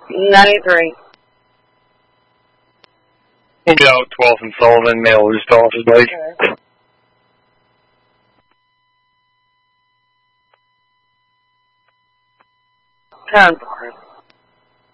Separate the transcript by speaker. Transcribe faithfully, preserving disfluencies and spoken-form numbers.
Speaker 1: ninety-three.
Speaker 2: India twelve and Sullivan, mail is Dalton Blake.
Speaker 1: Okay. Time for it.